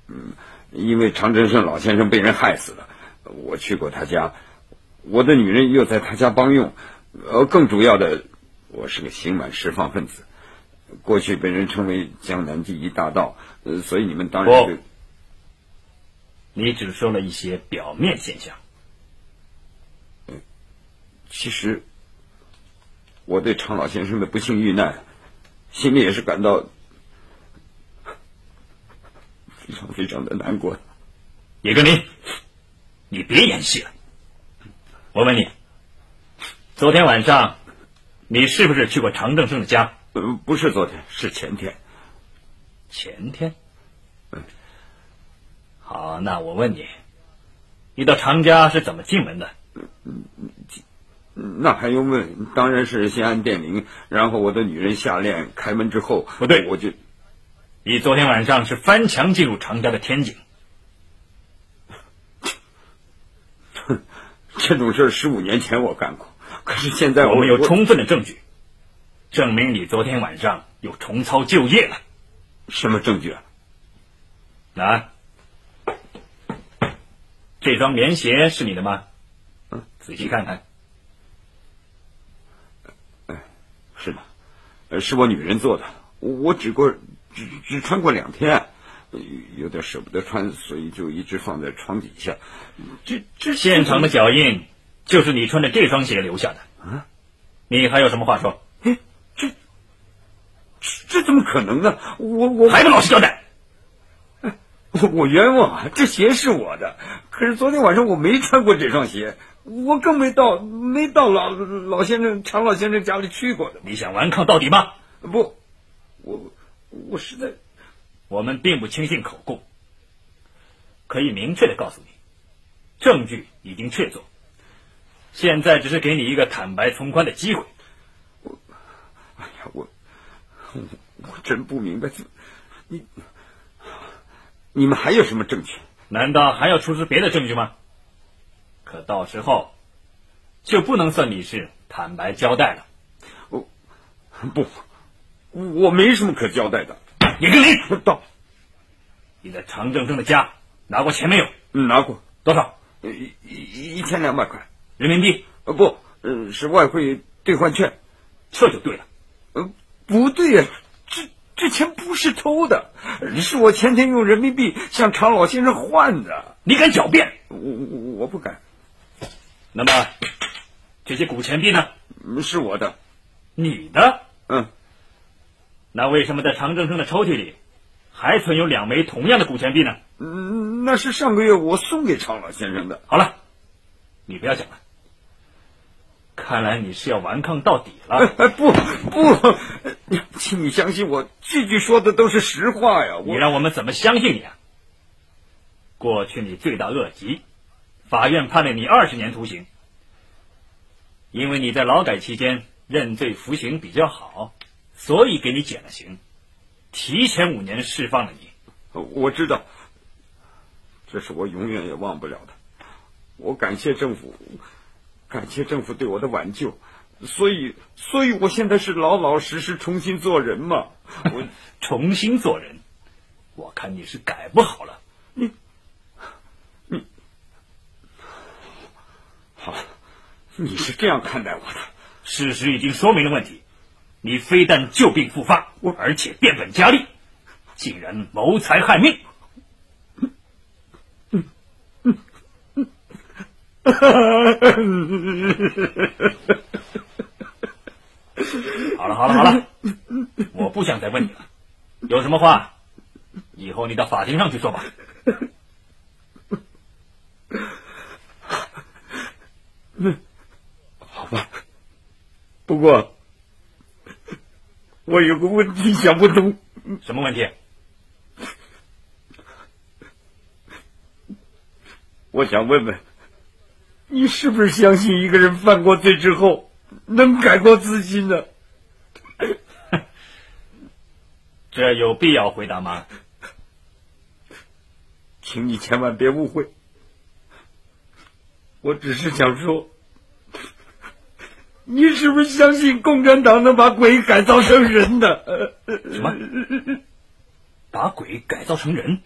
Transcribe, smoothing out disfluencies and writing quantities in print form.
因为常振胜老先生被人害死了，我去过他家，我的女人又在他家帮用，更主要的，我是个刑满释放分子，过去被人称为江南第一大盗，所以你们当然对。 你只说了一些表面现象。 其实我对常老先生的不幸遇难心里也是感到非常非常的难过。 叶格林，你别演戏了。我问你，昨天晚上你是不是去过常正胜的家？ 不是昨天，是前天。 前天？好，那我问你，你到常家是怎么进门的？ 那还用问？当然是先按电铃，然后我的女人下链开门之后， 不对， 我就你昨天晚上是翻墙进入常家的天井。 这种事15年前我干过，可是现在我们有充分的证据，证明你昨天晚上又重操旧业了。 什么证据啊？ 啊，这双棉鞋是你的吗？仔细看看。 是的，是我女人做的，我只穿过2天，有点舍不得穿，所以就一直放在床底下。这现场的脚印就是你穿的这双鞋留下的。你还有什么话说？ 这怎么可能呢？我还不老实交代！ 我冤枉啊！这鞋是我的，可是昨天晚上我没穿过这双鞋，我更没到老先生常老先生家里去过的。 你想顽抗到底吗？ 不，我实在， 我们并不轻信口供，可以明确的告诉你，证据已经确凿，现在只是给你一个坦白从宽的机会。 我真不明白，你们还有什么证据？ 难道还要出示别的证据吗？可到时候就不能算你是坦白交代了。 我没什么可交代的。 叶格林， 到， 你在常正正的家拿过钱没有？ 拿过。 多少 ？1200块人民币？ 不，是外汇兑换券。 这就对了。 不对呀，这钱不是偷的，是我前天用人民币向常老先生换的。 你敢狡辩？ 我不敢。 那么这些古钱币呢？ 是我的。 你的？ 那为什么在常正生的抽屉里还存有2枚同样的古钱币呢？ 那是上个月我送给常老先生的。 好了，你不要讲了。看来你是要顽抗到底了。 不，请你相信我，句句说的都是实话呀。 你让我们怎么相信你啊？过去你罪大恶极，法院判了你20年徒刑，因为你在劳改期间认罪服刑比较好，所以给你减了刑，提前5年释放了你。 我知道，这是我永远也忘不了的。我感谢政府对我的挽救，所以我现在是老老实实重新做人嘛。我重新做人，我看你是改不好了。 你好，你是这样看待我的？ 事实已经说明了问题，你非但旧病复发，而且变本加厉，竟然谋财害命。好了，我不想再问你了，有什么话以后你到法庭上去说吧。 好吧，不过我有个问题想不通。 什么问题？ 我想问问，你是不是相信一个人犯过罪之后能改过自新呢？ 这有必要回答吗？ 请你千万别误会，我只是想说，你是不是相信共产党能把鬼改造成人的？ 什么？把鬼改造成人？